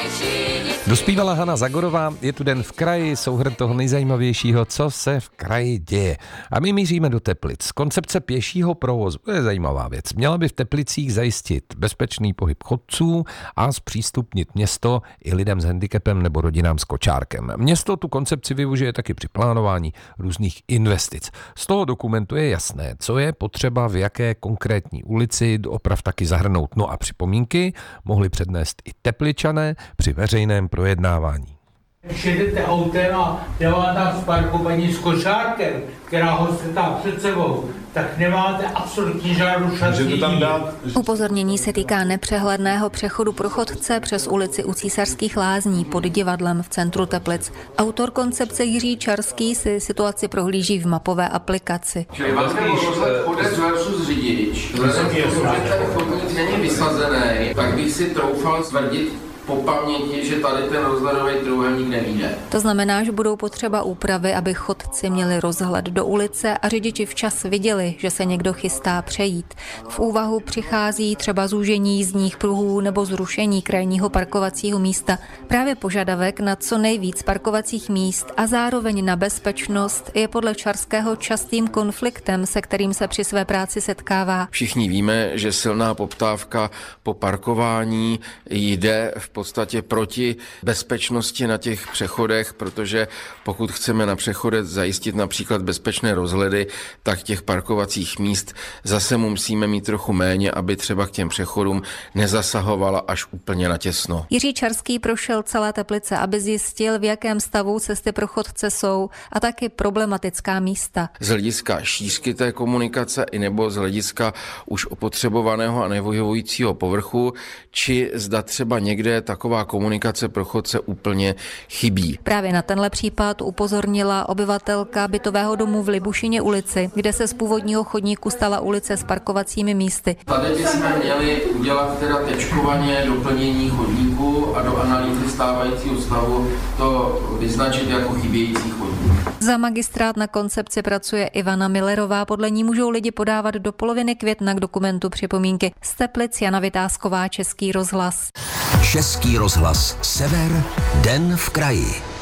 Dospívala Hana Zagorová, je tu Den v kraji, souhrn toho nejzajímavějšího, co se v kraji děje. A my míříme do Teplic. Koncepce pěšího provozu, to je zajímavá věc. Měla by v Teplicích zajistit bezpečný pohyb chodců a zpřístupnit město i lidem s handicapem nebo rodinám s kočárkem. Město tu koncepci využije taky při plánování různých investic. Z toho dokumentu je jasné, co je potřeba v jaké konkrétní ulici dooprav taky zahrnout. No a připomínky mohli přednést i Tepličané při veřejném projednávání. Když jedete autem a nemá tam parkovaní s kočárkem, která ho setá před sebou, tak nemáte absolutně žádnou šanci. Upozornění se týká nepřehledného přechodu pro chodce přes ulici u Císařských lázní pod divadlem v centru Teplic. Autor koncepce Jiří Čarský si situaci prohlíží v mapové aplikaci. Čili vlastně chodec versus řidič. Vzhledem k tomu, že ten chodník není vysazený, tak bych si troufal tvrdit po paměti, že tady ten rozhledový trůhelník nevíde. To znamená, že budou potřeba úpravy, aby chodci měli rozhled do ulice a řidiči včas viděli, že se někdo chystá přejít. V úvahu přichází třeba zúžení jízdních pruhů nebo zrušení krajního parkovacího místa. Právě požadavek na co nejvíc parkovacích míst a zároveň na bezpečnost je podle Čarského častým konfliktem, se kterým se při své práci setkává. Všichni víme, že silná poptávka po parkování jde v podstatě proti bezpečnosti na těch přechodech, protože pokud chceme na přechodech zajistit například bezpečné rozhledy, tak těch parkovacích míst zase musíme mít trochu méně, aby třeba k těm přechodům nezasahovala až úplně natěsno. Jiří Čarský prošel celé Teplice, aby zjistil, v jakém stavu cesty pro chodce jsou a taky problematická místa. Z hlediska šířky té komunikace i nebo z hlediska už opotřebovaného a nevyhovujícího povrchu, či zda třeba někde taková komunikace pro chodce úplně chybí. Právě na tenhle případ upozornila obyvatelka bytového domu v Libušině ulici, kde se z původního chodníku stala ulice s parkovacími místy. Tady bychom měli udělat teda tečkovaně doplnění chodníku a do analýzy stávajícího stavu to vyznačit jako chybějící chodník. Za magistrát na koncepci pracuje Ivana Millerová, podle ní můžou lidi podávat do poloviny května k dokumentu připomínky. Z Teplic Jana Vytázková, Český rozhlas. Český rozhlas Sever, Den v kraji.